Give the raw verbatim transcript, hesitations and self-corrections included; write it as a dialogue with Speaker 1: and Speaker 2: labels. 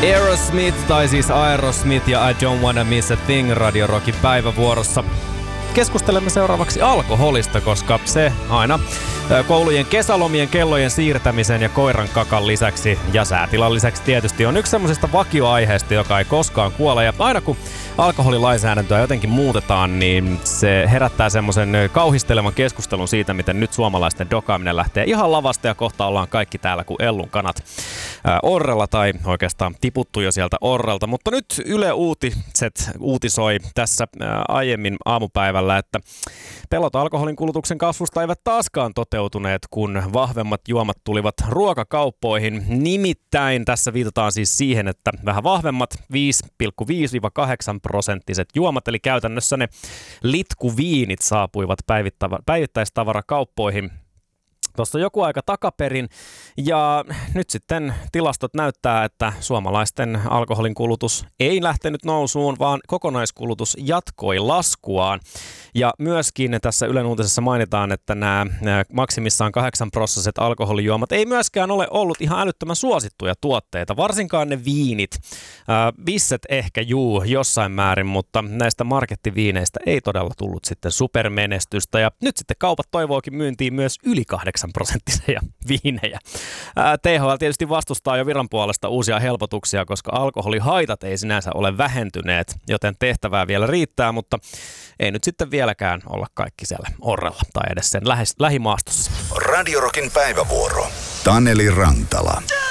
Speaker 1: Aerosmith, tai siis Aerosmith ja I Don't Wanna Miss a Thing Radio Rockin päivävuorossa. Keskustelemme seuraavaksi alkoholista, koska se aina koulujen kesälomien kellojen siirtämisen ja koiran kakan lisäksi ja säätilan lisäksi tietysti on yksi semmoisesta vakioaiheesta, joka ei koskaan kuole. Ja aina kun alkoholilainsäädäntöä jotenkin muutetaan, niin se herättää semmoisen kauhistelevan keskustelun siitä, miten nyt suomalaisten dokaaminen lähtee ihan lavasta ja kohta ollaan kaikki täällä kuin Ellun kanat ää, orrella tai oikeastaan tiputtu jo sieltä orrelta. Mutta nyt Yle Uutiset uutisoi tässä ää, aiemmin aamupäivällä, että pelot alkoholin kulutuksen kasvusta eivät taaskaan toteutuneet, kun vahvemmat juomat tulivat ruokakauppoihin. Nimittäin tässä viitataan siis siihen, että vähän vahvemmat viisi pilkku viisi kahdeksan prosenttiset juomat, eli käytännössä ne litkuviinit saapuivat päivittäistavarakauppoihin tuossa joku aika takaperin, ja nyt sitten tilastot näyttää, että suomalaisten alkoholin kulutus ei lähtenyt nousuun, vaan kokonaiskulutus jatkoi laskuaan. Ja myöskin tässä Ylen uutisessa mainitaan, että nämä maksimissaan kahdeksan prosenttiset alkoholijuomat ei myöskään ole ollut ihan älyttömän suosittuja tuotteita, varsinkaan ne viinit. Äh, bisset ehkä juu jossain määrin, mutta näistä markettiviineistä ei todella tullut sitten supermenestystä. Ja nyt sitten kaupat toivookin myyntiin myös yli kahdeksan prosenttisia viinejä. Äh, T H L tietysti vastustaa jo viran puolesta uusia helpotuksia, koska alkoholihaitat ei sinänsä ole vähentyneet, joten tehtävää vielä riittää, mutta ei nyt sitten vieläkään olla kaikki siellä orrella tai edes sen lähis- lähimaastossa.
Speaker 2: Radio Rockin päivävuoro. Taneli Rantala.